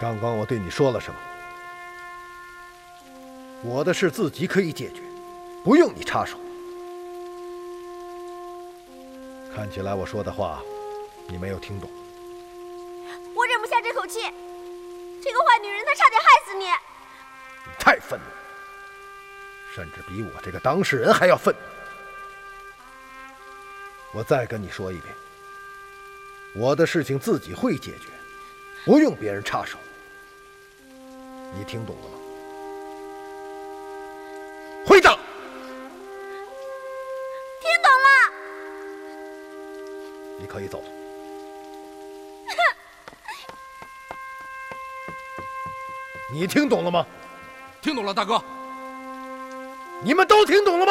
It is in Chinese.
刚刚我对你说了什么？我的事自己可以解决，不用你插手。看起来我说的话你没有听懂。 我忍不下这口气，这个坏女人她差点害死你。 你太愤怒，甚至比我这个当事人还要愤怒。我再跟你说一遍，我的事情自己会解决，不用别人插手。你听懂了吗？回答。 听懂了。 你可以走了。你听懂了吗？ 听懂了，大哥。 你们都听懂了吗？